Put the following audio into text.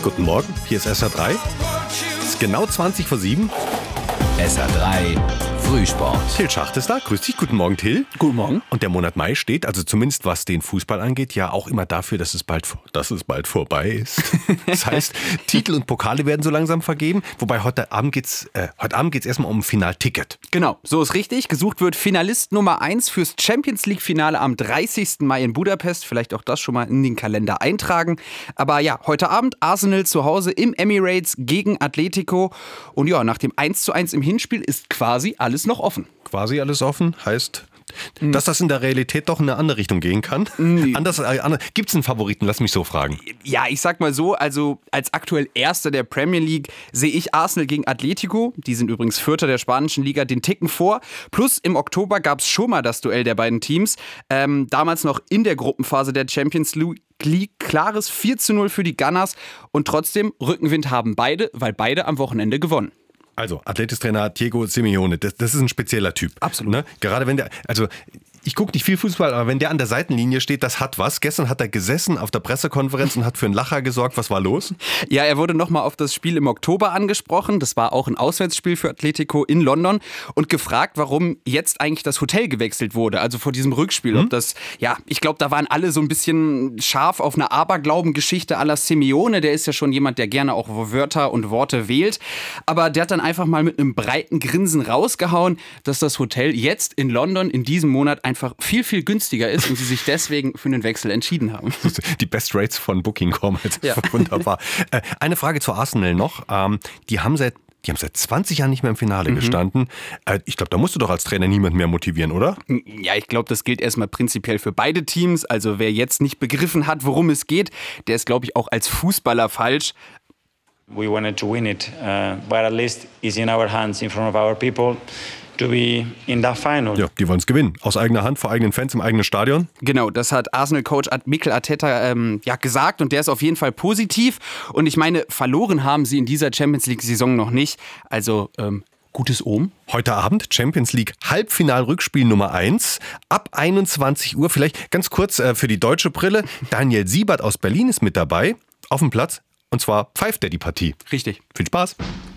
Guten Morgen, hier ist SR3. Es ist genau 20 vor 7. SR3 Frühsport. Till Schacht ist da. Grüß dich, guten Morgen, Till. Guten Morgen. Und der Monat Mai steht, also zumindest was den Fußball angeht, ja auch immer dafür, dass es bald vorbei ist. Das heißt, Titel und Pokale werden so langsam vergeben. Wobei heute Abend geht's erstmal um ein Finalticket. Genau, so ist richtig. Gesucht wird Finalist Nummer 1 fürs Champions-League-Finale am 30. Mai in Budapest. Vielleicht auch das schon mal in den Kalender eintragen. Aber ja, heute Abend Arsenal zu Hause im Emirates gegen Atletico. Und ja, nach dem 1:1 im Hinspiel ist quasi alles noch offen. Quasi alles offen, heißt, dass das in der Realität doch in eine andere Richtung gehen kann. Gibt es einen Favoriten? Lass mich so fragen. Ja, ich sag mal so, also als aktuell Erster der Premier League sehe ich Arsenal gegen Atletico. Die sind übrigens Vierter der spanischen Liga, den Ticken vor. Plus im Oktober gab es schon mal das Duell der beiden Teams. Damals noch in der Gruppenphase der Champions League. Klares 4:0 für die Gunners. Und trotzdem, Rückenwind haben beide, weil beide am Wochenende gewonnen. Also, Athletic-Trainer Diego Simeone, das ist ein spezieller Typ. Absolut. Ne? Gerade wenn ich gucke nicht viel Fußball, aber wenn der an der Seitenlinie steht, das hat was. Gestern hat er gesessen auf der Pressekonferenz und hat für einen Lacher gesorgt. Was war los? Ja, er wurde nochmal auf das Spiel im Oktober angesprochen. Das war auch ein Auswärtsspiel für Atletico in London. Und gefragt, warum jetzt eigentlich das Hotel gewechselt wurde. Also vor diesem Rückspiel. Ob das, ja, ich glaube, da waren alle so ein bisschen scharf auf eine Aberglaubengeschichte à la Simeone. Der ist ja schon jemand, der gerne auch Wörter und Worte wählt. Aber der hat dann einfach mal mit einem breiten Grinsen rausgehauen, dass das Hotel jetzt in London in diesem Monat einfach viel, viel günstiger ist und sie sich deswegen für einen Wechsel entschieden haben. Die Best Rates von Booking.com. Ja. Wunderbar. Eine Frage zu Arsenal noch. Die haben seit 20 Jahren nicht mehr im Finale gestanden. Ich glaube, da musst du doch als Trainer niemand mehr motivieren, oder? Ja, ich glaube, das gilt erstmal prinzipiell für beide Teams. Also wer jetzt nicht begriffen hat, worum es geht, der ist, glaube ich, auch als Fußballer falsch. We wanted to win it, but at least it's in our hands, in front of our people, to be in that final. Ja, die wollen es gewinnen. Aus eigener Hand, vor eigenen Fans, im eigenen Stadion. Genau, das hat Arsenal-Coach Mikel Arteta gesagt und der ist auf jeden Fall positiv. Und ich meine, verloren haben sie in dieser Champions-League-Saison noch nicht. Also gutes Omen. Heute Abend Champions League Halbfinal-Rückspiel Nummer 1. Ab 21 Uhr, vielleicht ganz kurz für die deutsche Brille. Daniel Siebert aus Berlin ist mit dabei, auf dem Platz. Und zwar pfeift er die Partie. Richtig. Viel Spaß.